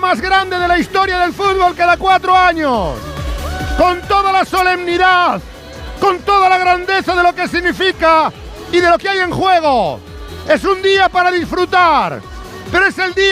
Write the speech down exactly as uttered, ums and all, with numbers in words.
más grande de la historia del fútbol cada cuatro años. Con toda la solemnidad, con toda la grandeza de lo que significa y de lo que hay en juego. Es un día para disfrutar, pero es el día